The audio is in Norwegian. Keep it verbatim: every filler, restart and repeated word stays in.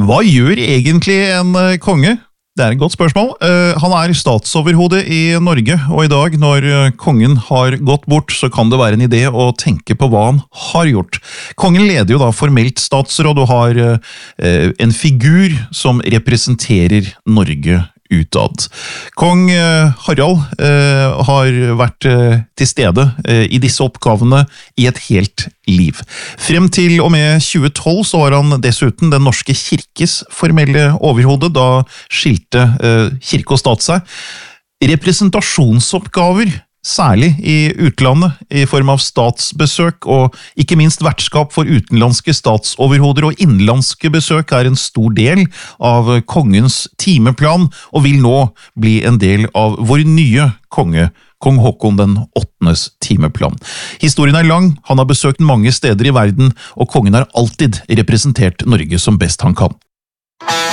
Hva gjør egentlig en eh, konge? Det er et godt spørsmål. Eh, han er statsoverhode i Norge, og i dag når eh, kongen har gått bort, så kan det være en idé å tenke på hva han har gjort. Kongen leder jo da formelt statsråd og har eh, en figur som representerer Norge utad. Kong eh, Harald eh, har vært eh, til stede eh, i disse oppgavene i et helt liv. Frem til og med tjue tolv så var han dessuten den norske kirkes formelle overhode, da skilte eh, kirke og stat seg. Representasjonsoppgaver, særlig i utlandet, i form av statsbesøk og ikke minst vertskap for utenlandske statsoverhoder og innenlandske besøk er en stor del av kongens timeplan og vil nå bli en del av vår nye konge, kong Håkon den åttendes timeplan. Historien er lang, han har besøkt mange steder i verden, og kongen har alltid representert Norge som best han kan.